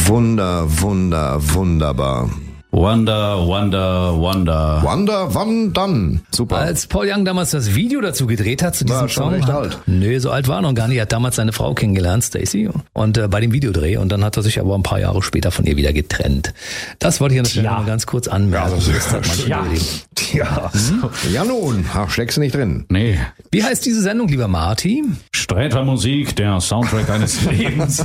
Wunderbar. Wonder. Wann dann? Super. Als Paul Young damals das Video dazu gedreht hat zu diesem War schon Song. recht alt. Nö, so alt war er noch gar nicht. Er hat damals seine Frau kennengelernt, Stacey, und bei dem Videodreh. Und dann hat er sich aber ein paar Jahre später von ihr wieder getrennt. Das wollte ich an der Stelle mal ganz kurz anmerken. Das hat man Ja nun, steckst du nicht drin. Nee. Wie heißt diese Sendung, lieber Marty? Sträter Musik, der Soundtrack eines Lebens.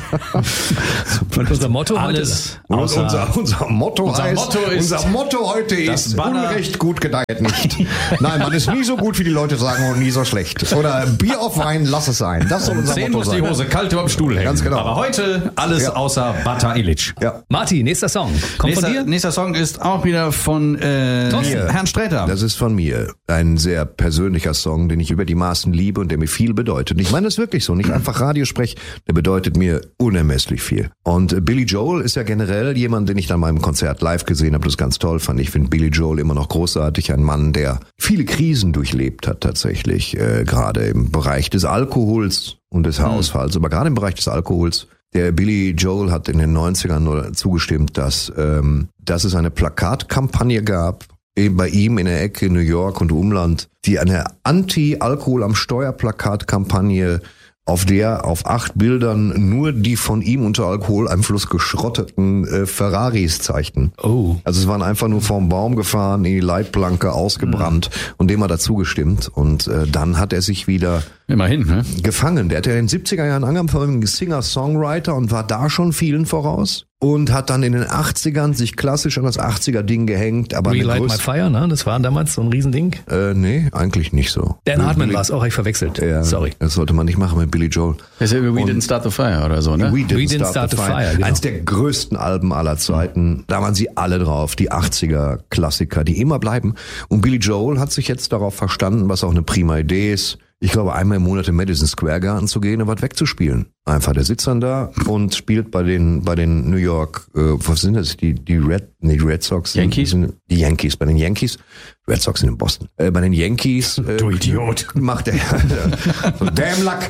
Und unser Motto Alles Und außer unser Motto heute ist Unrecht gut gedeiht nicht. Nein, man ist nie so gut, wie die Leute sagen, und nie so schlecht. Oder Bier auf Wein, lass es sein. Das soll unser 10 Motto muss sein. die Hose kalt über dem Stuhl hängen. Ganz genau. Aber heute alles außer Bata Illich. Ja. Marty, nächster Song. Kommt von dir? Nächster Song ist auch wieder von Herrn Sträter. Das ist von mir ein sehr persönlicher Song, den ich über die Maßen liebe und der mir viel bedeutet. Und ich meine das wirklich so, nicht einfach Radiosprech, der bedeutet mir unermesslich viel. Und Billy Joel ist ja generell jemand, den ich dann mal im Konzert live gesehen habe, das ganz toll fand. Ich finde Billy Joel immer noch großartig, ein Mann, der viele Krisen durchlebt hat tatsächlich, gerade im Bereich des Alkohols und des Haarausfalls, aber gerade im Bereich des Alkohols. Der Billy Joel hat in den 90ern zugestimmt, dass es eine Plakatkampagne gab, eben bei ihm in der Ecke New York und Umland, die eine Anti-Alkohol am Steuer-Plakatkampagne, auf der auf 8 Bildern nur die von ihm unter Alkoholeinfluss geschrotteten Ferraris zeigten. Oh. Also es waren einfach nur vorm Baum gefahren, in die Leitplanke ausgebrannt und dem hat er zugestimmt. Und dann hat er sich wieder Immerhin, ne? gefangen. Der hat ja in den 70er Jahren angefangen, Singer-Songwriter und war da schon vielen voraus. Und hat dann in den 80ern sich klassisch an das 80er-Ding gehängt. Aber Relight My Fire, ne? Das war damals so ein Riesending. Nee, eigentlich nicht so. Dan Hartman war es auch, ich verwechselt. Ja, Sorry. Das sollte man nicht machen mit Billy Joel. Das ist ja We Didn't Start the Fire oder so, ne? We Didn't Start the Fire. Genau. Eins der größten Alben aller Zeiten. Da waren sie alle drauf. Die 80er-Klassiker, die immer bleiben. Und Billy Joel hat sich jetzt darauf verstanden, was auch eine prima Idee ist. Ich glaube, einmal im Monat im Madison Square Garden zu gehen und was wegzuspielen. Einfach, der sitzt dann da und spielt bei den New York, was sind das? Die Red Sox? Yankees? Die Yankees. Bei den Yankees. Red Sox sind in Boston. Bei den Yankees. Du Idiot. Macht er, so damn luck,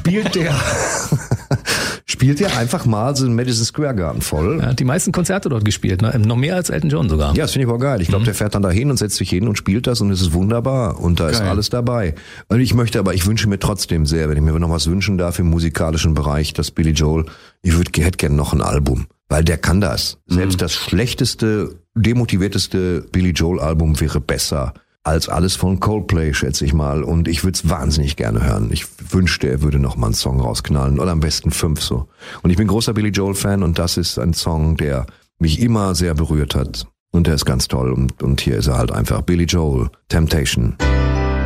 spielt er einfach mal so einen Madison Square Garden voll. Er hat die meisten Konzerte dort gespielt, ne? Noch mehr als Elton John sogar. Ja, das finde ich auch geil. Ich glaube, der fährt dann da hin und setzt sich hin und spielt das und es ist wunderbar und da ist alles dabei. Und ich wünsche mir trotzdem sehr, wenn ich mir noch was wünschen darf im musikalischen Bereich, dass Billy Joel, hätte gerne noch ein Album, weil der kann das. Selbst das schlechteste, demotivierteste Billy Joel Album wäre besser als alles von Coldplay, schätze ich mal. Und ich würde es wahnsinnig gerne hören. Ich wünschte, er würde noch mal einen Song rausknallen oder am besten 5 so. Und ich bin großer Billy Joel Fan und das ist ein Song, der mich immer sehr berührt hat. Und der ist ganz toll und hier ist er halt einfach. Billy Joel, Temptation.